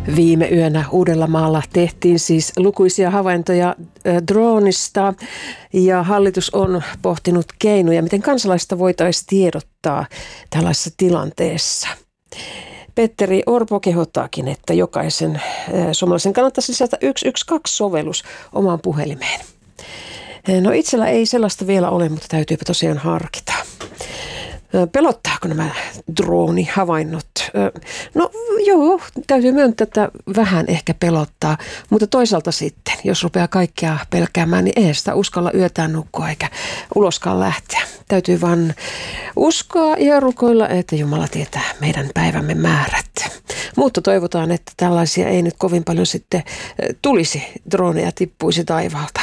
Viime yönä Uudellamaalla tehtiin siis lukuisia havaintoja droonista ja hallitus on pohtinut keinoja, miten kansalaista voitaisiin tiedottaa tällaisessa tilanteessa. Petteri Orpo kehottaakin, että jokaisen suomalaisen kannattaisi lisätä 112-sovellus omaan puhelimeen. No itsellä ei sellaista vielä ole, mutta täytyypä tosiaan harkita. Pelottaako nämä droonihavainnot? No joo, täytyy myöntää, että vähän ehkä pelottaa, mutta toisaalta sitten, jos rupeaa kaikkea pelkäämään, niin ei sitä uskalla yötään nukkua eikä uloskaan lähteä. Täytyy vaan uskoa ja rukoilla, että Jumala tietää meidän päivämme määrät. Mutta toivotaan, että tällaisia ei nyt kovin paljon sitten tulisi, droneja tippuisi taivaalta.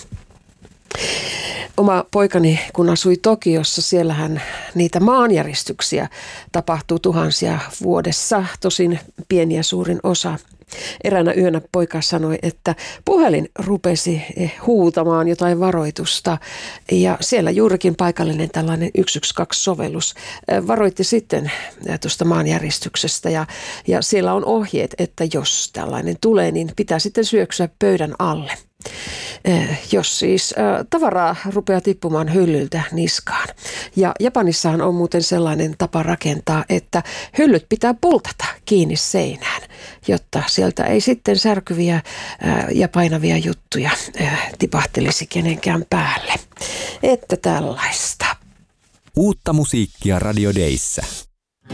Oma poikani, kun asui Tokiossa, siellähän niitä maanjäristyksiä tapahtuu tuhansia vuodessa, tosin pieniä suurin osa. Eräänä yönä poika sanoi, että puhelin rupesi huutamaan jotain varoitusta ja siellä juurikin paikallinen tällainen 112-sovellus varoitti sitten tuosta maanjäristyksestä ja siellä on ohjeet, että jos tällainen tulee, niin pitää sitten syöksyä pöydän alle. Jos siis tavaraa rupeaa tippumaan hyllyltä niskaan. Ja Japanissahan on muuten sellainen tapa rakentaa, että hyllyt pitää pultata kiinni seinään, jotta sieltä ei sitten särkyviä ja painavia juttuja tipahtelisi kenenkään päälle. Että tällaista. Uutta musiikkia Radio Dayssä.